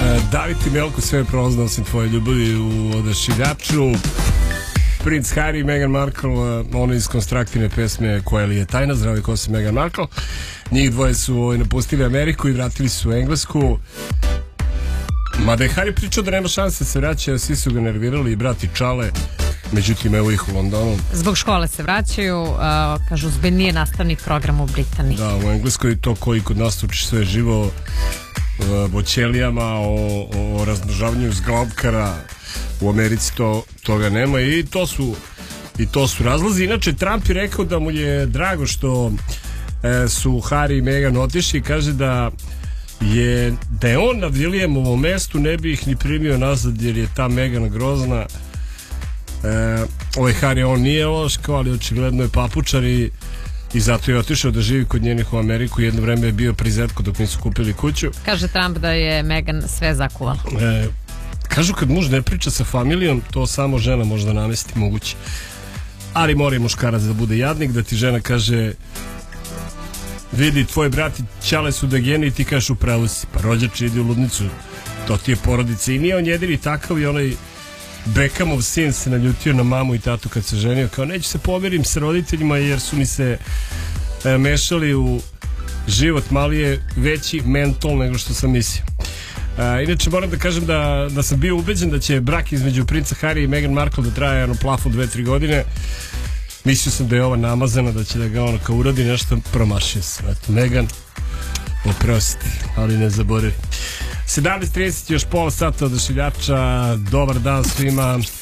David i Melko, sve je proznao sam tvoje ljubavi u Odašiljaču. Princ Harry i Meghan Markle, ono iz konstraktivne pesme Koja li je tajna, zdravi ko si Meghan Markle. Njih dvoje su napustili Ameriku i vratili su u Englesku. Mada je Harry pričao da nema šanse da se vraća, svi su ga nervirali, i brat i čale. Međutim, evo ih u Londonu. Zbog škole se vraćaju, kažu, zbog nije nastavni program u Britaniji. Da, u Engleskoj to koji kod nas uči sve živo, o ćelijama, o razmnožavanju zglobkara. U Americi toga nema i to su razlozi. Inače, Trump je rekao da mu je drago što su Harry i Meghan otišli i kaže da je on na Williamovom mestu ne bi ih ni primio nazad jer je ta Meghan grozna. Ovaj Harry, on nije loško, ali očigledno je papučar i zato je otišao da živi kod njenih u Ameriku. Jedno vreme je bio prizetko dok nisu kupili kuću. Kaže Trump da je Meghan sve zakuvala. Kažu kad muž ne priča sa familijom, to samo žena možda namesti, moguće. Ali mora i muškarac da bude jadnik, da ti žena kaže vidi, tvoj brat i ćale su da geni i ti kažeš u pravu si, pa rođače idi u ludnicu, to ti je porodica. I nije on jedini takav, i onaj Beckhamov sin se naljutio na mamu i tatu kad se ženio, kao neću se pomirim sa roditeljima jer su mi se mešali u život, mali je veći mentol nego što sam mislio. Inače moram da kažem da sam bio ubeđen da će brak između princa Harry i Meghan Markle da traje plafon 2-3 godine. Mislio sam da je ova namazana, da će da ga ono kao uradi nešto, promašio sam. Eto, Meghan, oprosti, ali ne zaboravi. 17:30, još pola sata od Odašiljača. Dobar dan svima.